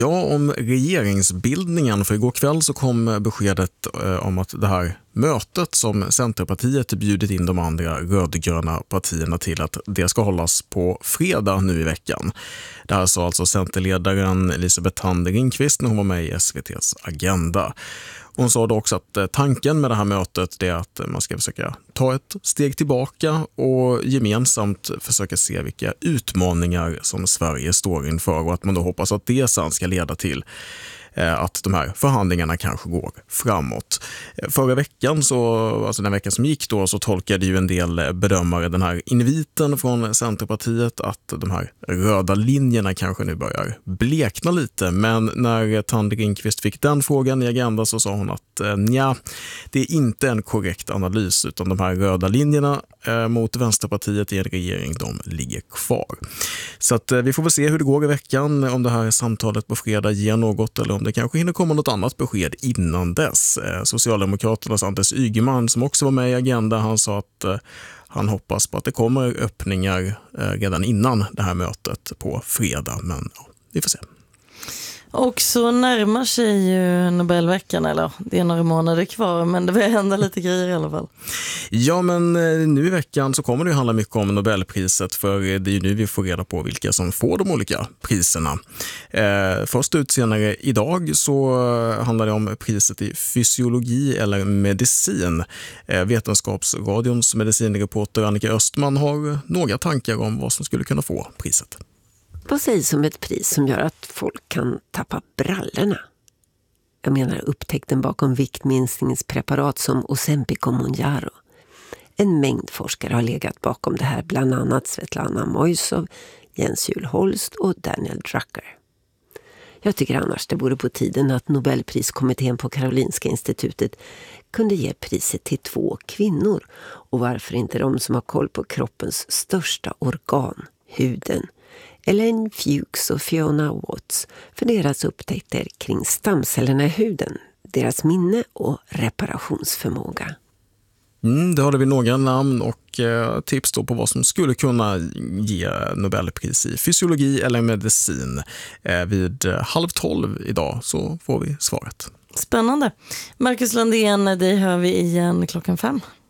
Ja, om regeringsbildningen. För igår kväll så kom beskedet om att det här mötet som Centerpartiet bjudit in de andra rödgröna partierna till, att det ska hållas på fredag nu i veckan. Det här sa alltså Centerledaren Elisabeth Thand Ringqvist när hon var med i SVT:s Agenda. Hon sa då också att tanken med det här mötet är att man ska försöka ta ett steg tillbaka och gemensamt försöka se vilka utmaningar som Sverige står inför, och att man då hoppas att det sen ska leda till att de här förhandlingarna kanske går framåt. Förra veckan, alltså den veckan som gick då, så tolkade ju en del bedömare den här inviten från Centerpartiet att de här röda linjerna kanske nu börjar blekna lite. Men när Thand Ringqvist fick den frågan i Agenda så sa hon att det är inte en korrekt analys, utan de här röda linjerna mot Vänsterpartiet i en regering, de ligger kvar. Så att vi får väl se hur det går i veckan, om det här samtalet på fredag ger något eller om det kanske hinner komma något annat besked innan dess. Socialdemokraternas Anders Ygeman, som också var med i Agenda, han sa att han hoppas på att det kommer öppningar redan innan det här mötet på fredag, men ja, vi får se. Och så närmar sig ju Nobelveckan, eller det är några månader kvar, men det vill hända lite grejer i alla fall. Ja, men nu i veckan så kommer det ju handla mycket om Nobelpriset, för det är ju nu vi får reda på vilka som får de olika priserna. Först ut senare idag så handlar det om priset i fysiologi eller medicin. Vetenskapsradions medicinreporter Annika Östman har några tankar om vad som skulle kunna få priset. Vad sägs om ett pris som gör att folk kan tappa brallorna? Jag menar upptäckten bakom viktminskningspreparat som Ozempic och Mounjaro. En mängd forskare har legat bakom det här, bland annat Svetlana Moisov, Jens Juul Holst och Daniel Drucker. Jag tycker annars det vore på tiden att Nobelpriskommittén på Karolinska institutet kunde ge priset till 2 kvinnor. Och varför inte de som har koll på kroppens största organ, huden? Ellen Fuchs och Fiona Watts för deras upptäckter kring stamcellerna i huden, deras minne och reparationsförmåga. Det hade vi några namn och tips då på vad som skulle kunna ge Nobelpris i fysiologi eller medicin. Vid 11:30 idag så får vi svaret. Spännande. Marcus Landén, dig hör vi igen 5:00.